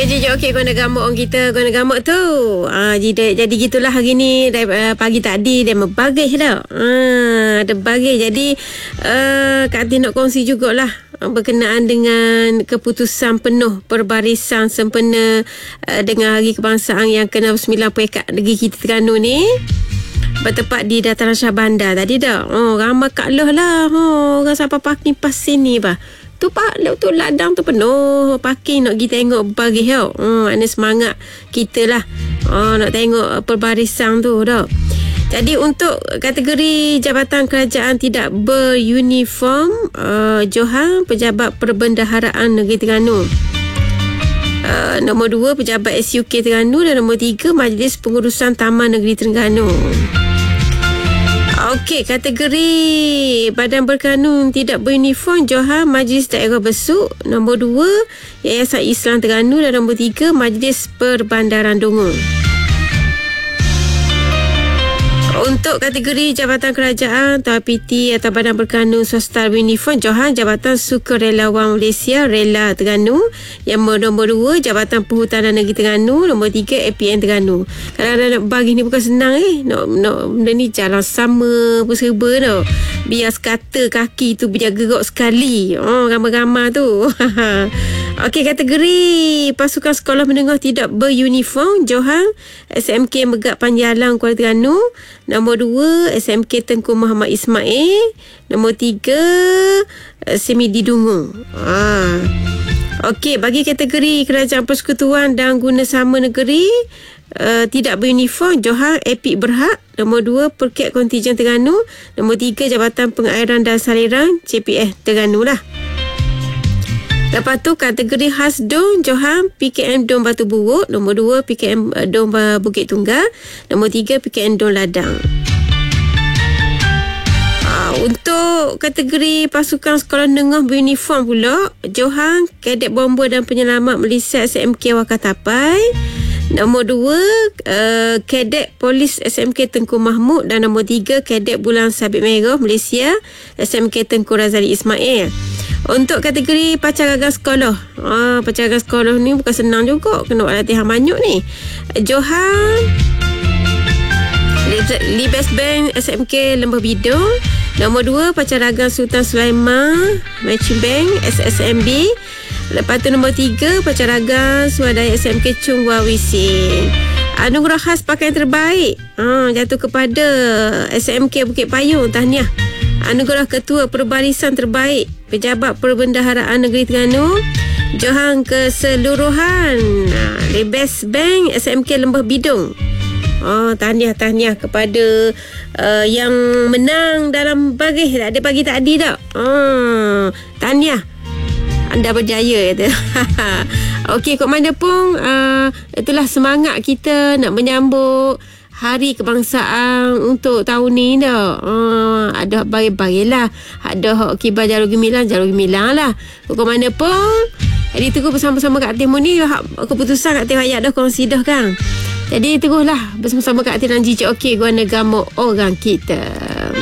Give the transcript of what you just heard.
Okey je okey guna gamuk orang kita guna gamuk tu. Jadi gitulah hari ni pagi tadi dia membagih dah. Ada bagih. Jadi Kak Tin nak kongsi jugalah berkenaan dengan keputusan penuh perbarisan sempena dengan Hari Kebangsaan yang ke-69 pekat negeri kita Terengganu ni. Bertepat di Dataran Shah Bandar tadi dah. Ramai Kak Loh lah. Orang sampai parking pas sini bah. Tu ladang tu penuh parking nak pergi tengok berbaris tau. Ada semangat kita lah nak tengok perbarisan tu dah. Jadi untuk kategori Jabatan Kerajaan Tidak Beruniform, Johan Pejabat Perbendaharaan Negeri Terengganu, nombor 2 Pejabat SUK Terengganu, dan nombor 3 Majlis Pengurusan Taman Negeri Terengganu. Okey, kategori Badan Berkanun Tidak Beruniform, Johan Majlis Daerah Besuk, nombor 2 Yayasan Islam Terengganu, dan nombor 3 Majlis Perbandaran Dungun. Untuk kategori Jabatan Kerajaan atau PT atau Badan Berkanun Swasta Beruniform, Johan Jabatan Sukarelawan Malaysia Rela Terengganu, yang nombor 2 Jabatan Perhutanan Negeri Terengganu, nombor 3 APN Terengganu. Kadang-kadang nak bagi ni bukan senang nak benda ni jalan sama berserba tau. Biar sekata kaki tu bergerak sekali. Ramai-ramai tu. Okey, kategori Pasukan Sekolah Menengah Tidak Beruniform, Johan SMK Megat Panjalang Kuala Terengganu, nombor 2 SMK Tengku Muhammad Ismail, nombor 3 Semidi Dungu. Okey, bagi kategori Kerajaan Persekutuan dan Gunasama Negeri Tidak Beruniform, Johan Epik Berhad, nombor 2 Perket Kontijen Terengganu, nombor 3 Jabatan Pengairan dan Saliran CPF Terengganu lah. Lepas tu kategori khas Dong, Johan PKM Dong Batu Buruk, nombor 2 PKM Dong Bukit Tunggal, nombor 3 PKM Dong Ladang. Untuk kategori Pasukan Sekolah Menengah Beruniform pula, Johan Kadet Bomber dan Penyelamat Malaysia SMK Wakatapai, nombor 2 Kadet Polis SMK Tengku Mahmud, dan nombor 3 Kadet Bulan Sabit Merah Malaysia SMK Tengku Razali Ismail. Untuk kategori Pacarangan Sekolah, Pacarangan Sekolah ni bukan senang juga, kena buat latihan banyak ni. Johan Libes Bank SMK Lembah Bidung, nombor 2 Pacarangan Sultan Sulaiman Matching Bank SSMB. Lepas tu nombor 3 Pacarangan Swadaya SMK Chung Wawisin. Anugerah khas pakaian terbaik jatuh kepada SMK Bukit Payung. Tahniah. Anugerah Ketua Perbarisan Terbaik Pejabat Perbendaharaan Negeri Terengganu, Johan Keseluruhan Libes Bank SMK Lembah Bidung. Tahniah kepada yang menang dalam bagih ada pagi tadi tak? Tahniah, anda berjaya kata. Okey, kok mana pun itulah semangat kita nak menyambut Hari Kebangsaan untuk tahun ni dah. Ada bagi-bagi lah. Ada hak kibar Jarul Gemilang lah. Kok mana pun jadi tunggu bersama-sama Kak Tim ni keputusan Kak Tim Hayat dah kongsi dah kan. Jadi teruslah bersama-sama Kak Tim dan Jijik. Okey, guna gamuk orang kita.